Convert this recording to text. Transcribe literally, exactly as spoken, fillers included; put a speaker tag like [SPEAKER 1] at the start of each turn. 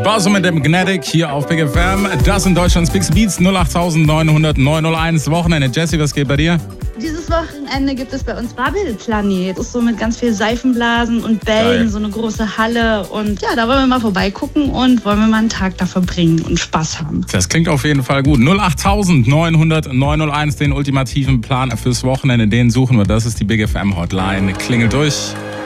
[SPEAKER 1] Buzz mit dem Gnatic hier auf Big F M. Das sind Deutschlands Big Beats null acht neun null null neun null eins Wochenende. Jessie, was geht bei dir?
[SPEAKER 2] Dieses Wochenende gibt es bei uns Babbelplanet. Das ist so mit ganz viel Seifenblasen und Bällen,
[SPEAKER 1] Geil.
[SPEAKER 2] So eine große Halle. Und ja, da wollen wir mal vorbeigucken und wollen wir mal einen Tag da verbringen und Spaß haben.
[SPEAKER 1] Das klingt auf jeden Fall gut. null acht neun null null neun null eins, den ultimativen Plan fürs Wochenende, den suchen wir. Das ist die Big F M Hotline. Klingelt durch.